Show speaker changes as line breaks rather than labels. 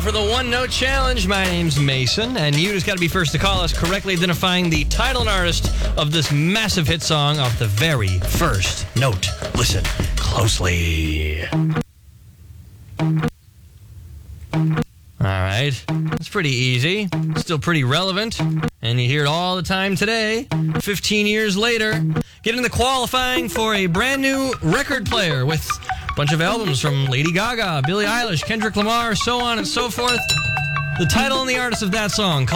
for the one-note challenge. My name's Mason, and you just got to be first to call us, correctly identifying the title and artist of this massive hit song off the very first note. Listen closely. All right, it's pretty easy, still pretty relevant, and you hear it all the time today, 15 years later. Get into qualifying for a brand new record player with a bunch of albums from Lady Gaga, Billie Eilish, Kendrick Lamar, so on and so forth. The title and the artist of that song.